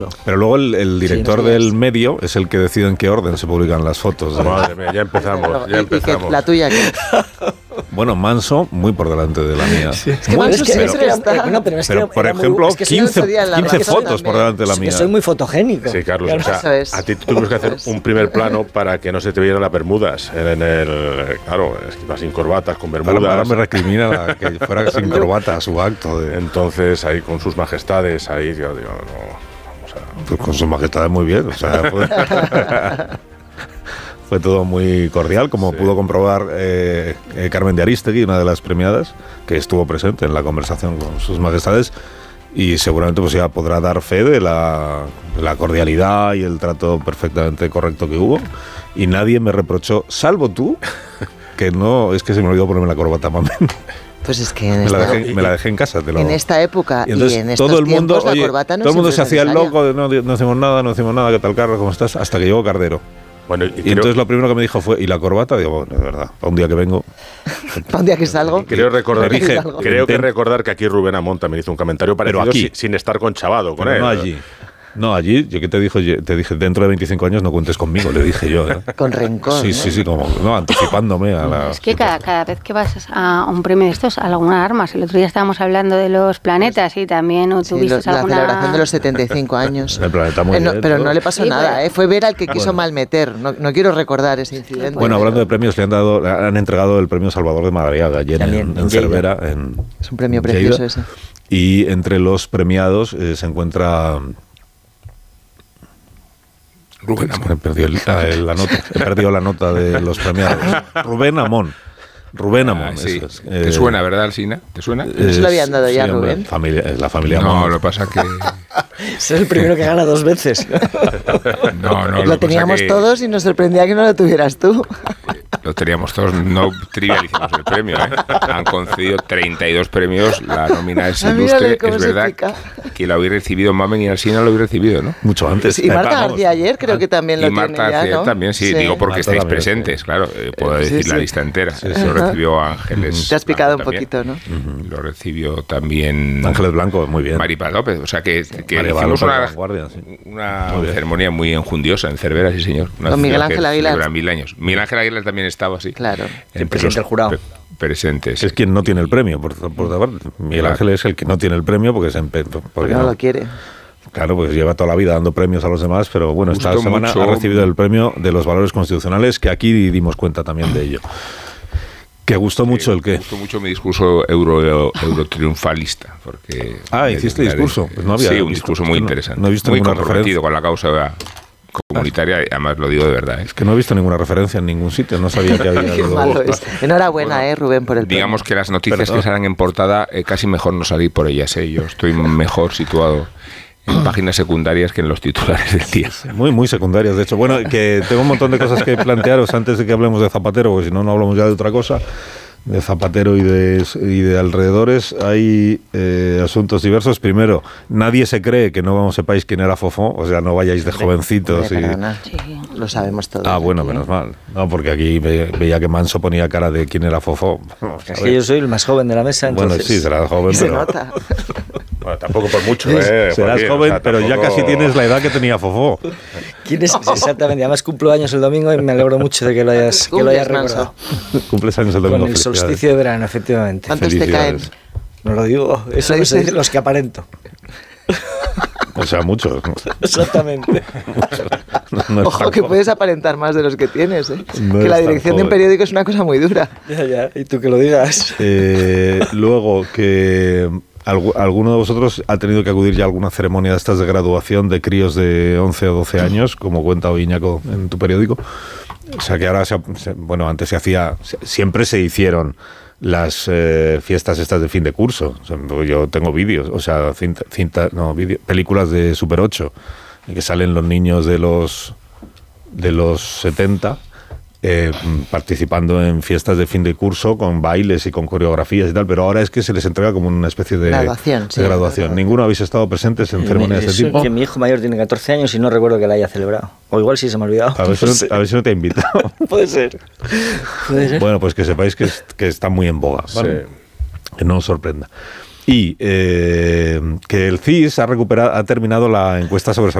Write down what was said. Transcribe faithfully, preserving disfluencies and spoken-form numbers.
Pero luego el, el director Sí, no del medio es el que decide en qué orden se publican las fotos. Madre mía, ya empezamos, ya ¿Y, empezamos. y que la tuya qué? Bueno, Manso, muy por delante de la mía. Sí, es que Muy, Manso pero, siempre está. No, pero es pero, que por era muy- ejemplo, es que soy quince, otro día en la quince razón fotos por también. delante de la Es mía. que soy muy fotogénico. Sí, Carlos, o Eso sea, es. a ti tuvimos que hacer un primer plano para que no se te vieran las bermudas. En el, claro, es que ibas sin corbatas, con Ahora, ahora bermudas. me recrimina la- que fuera sin corbata a su acto. De, Entonces, ahí con sus majestades, ahí, yo digo, no. pues con su majestad muy bien. O sea, fue, fue todo muy cordial, como Sí. pudo comprobar eh, eh, Carmen de Aristegui, una de las premiadas, que estuvo presente en la conversación con sus majestades. Y seguramente pues ya podrá dar fe de la, de la cordialidad y el trato perfectamente correcto que hubo. Y nadie me reprochó, salvo tú, que no, es que se me olvidó ponerme la corbata, mami. Pues es que en Me la esta, dejé, me la dejé en casa, te lo en esta época y y, entonces en estos todo el mundo, tiempos oye, la corbata no todo el mundo se siempre hacía es el necesaria. loco de no, no hacemos nada, no hacemos nada, ¿qué tal, Carlos? ¿Cómo estás? Hasta que llegó Cardero. Bueno, y, Y creo, entonces lo primero que me dijo fue, ¿y la corbata? Digo, bueno, de verdad, para un día que vengo. Para un día que salgo. creo recordar, Le dije, creo que intent- recordar que aquí Rubén Amón también hizo un comentario parecido aquí. sin, sin estar conchavado con Pero él. no allí. No, allí, yo que te dijo, te dije, dentro de veinticinco años no cuentes conmigo, le dije yo. ¿eh? Con rencor. Sí, ¿no? sí, sí, como, no, anticipándome a la... Es que cada, cada vez que vas a un premio de estos, alguna armas. El otro día estábamos hablando de los planetas y también Sí, tuviste lo- la alguna... celebración de los setenta y cinco años. El planeta muy Eh, no, bien, pero todo. no le pasó Sí, nada, bueno. ¿eh? Fue ver al que quiso Bueno. malmeter. No, no quiero recordar ese incidente. Bueno, hablando de premios, le han dado, le han entregado el premio Salvador de Madariaga ayer También, en, en en Lleida. Cervera. En, Es un premio en precioso Lleida. ese. Y entre los premiados eh, se encuentra... Rubén Es que Amón. he perdido el- ah, el- la nota, he perdido la nota de los premiados. Rubén Amón. Rubén Amón. Ah, sí. eso es. ¿Te Eh, suena, verdad, Alsina? ¿Te suena? ¿No se lo habían dado ya, hombre, Rubén? familia, es la familia No, Amón. lo que pasa que... Es el primero que gana dos veces. No, no, lo que pasa teníamos que todos y nos sorprendía que no lo tuvieras tú. Lo teníamos todos, no trivialicemos el premio, ¿eh? Han concedido treinta y dos premios, la nómina es Ah, mírale ilustre, cómo es se verdad pica. que lo habéis recibido Mamen y Alsina, lo habéis recibido, ¿no? Mucho antes. Y Marta Vamos. García ayer creo que también lo Y Marta tiene ya, García ¿no? también, sí, digo porque Marta estáis también, presentes, sí. claro, eh, puedo Eh, sí, decir la sí. lista entera. Sí, Lo recibió Ángeles. Te has picado un también. poquito, ¿no? Lo recibió también Ángeles Blanco, muy bien. Maripaz López, o sea que, que María hicimos Blanco de una, vanguardia, sí. una Muy bien. ceremonia muy enjundiosa en Cervera, sí señor. Una Con Miguel ciudad que Ángel Aguilar. celebra mil años. Miguel Ángel Aguilar también estaba así. Claro. Entre presidente los del jurado. pre- presentes. Es quien no tiene el premio, por, por otra parte. Miguel Claro. Ángel es el que no tiene el premio porque se empe- porque Porque no lo quiere. Claro, pues lleva toda la vida dando premios a los demás, pero bueno, esta Gustó semana mucho. ha recibido el premio de los valores constitucionales, que aquí dimos cuenta también de ello. Que gustó mucho el Me que... gustó mucho mi discurso euro, eurotriunfalista. Porque Ah, ¿hiciste discurso? Pues no había sí, un visto. discurso Es muy que no- interesante. no he visto muy ninguna comprometido referencia. con la causa comunitaria, y además lo digo de verdad. ¿eh? Es que no he visto ninguna referencia en ningún sitio, no sabía que había... Qué habido- malo es. Enhorabuena, Bueno, eh, Rubén, por el premio. Digamos que las noticias Perdón. que salen en portada, eh, casi mejor no salir por ellas. ¿eh? Yo estoy mejor situado en páginas secundarias que en los titulares del día. Muy, muy secundarias, de hecho. Bueno, que tengo un montón de cosas que plantearos antes de que hablemos de Zapatero, porque si no, no hablamos ya de otra cosa. De Zapatero y de, y de alrededores hay eh, asuntos diversos. Primero, nadie se cree que no sepáis quién era Fofó, o sea, no vayáis de jovencitos. Hombre, y... perdona. Sí. Lo sabemos todos. Ah, bueno, aquí. menos mal. No, porque aquí ve- veía que Manso ponía cara de quién era Fofó. Vamos a Es ver. que yo soy el más joven de la mesa, Bueno, entonces... sí, serás joven, Se pero... nota. Bueno, tampoco por mucho, ¿eh? Serás Joaquín, joven, o sea, pero ya tampoco- casi tienes la edad que tenía Fofó. ¿Quién es? Exactamente, además cumplo años el domingo y me alegro mucho de que lo hayas, que lo hayas Cumples, recordado. Cumples años el domingo. Con el felicidades. solsticio de verano, efectivamente. ¿Cuántos te caen? Felicidades. No lo digo, eso ¿Lo no se dices? dice los que aparento. O sea, muchos. Exactamente. No, no es Ojo, tan que joven. puedes aparentar más de los que tienes, ¿eh? No que es la tan dirección de un joven. periódico es una cosa muy dura. Ya, ya, y tú que lo digas. Eh, luego, que algu- alguno de vosotros ha tenido que acudir ya a alguna ceremonia de estas de graduación de críos de once o doce años, como cuenta hoy Iñaco en tu periódico. O sea, que ahora, se, se- bueno, antes se hacía, se- siempre se hicieron las eh, fiestas estas de fin de curso. O sea, yo tengo vídeos, o sea, cinta, cinta- no, vídeo- películas de Super ocho, en que salen los niños de los de los setenta eh, participando en fiestas de fin de curso con bailes y con coreografías y tal, pero ahora es que se les entrega como una especie de Graduación, de sí. graduación. ¿Ninguno habéis estado presentes en ceremonias de Eso, este tipo? que mi hijo mayor tiene catorce años y no recuerdo que la haya celebrado. O igual sí se me ha olvidado. A ver si no te, a ver si no te he invitado. Puede ser. Puede ser. Bueno, pues que sepáis que, es- que está muy en boga, ¿vale? Que no os sorprenda. Y eh, que el C I S ha recuperado, ha terminado la encuesta sobre salud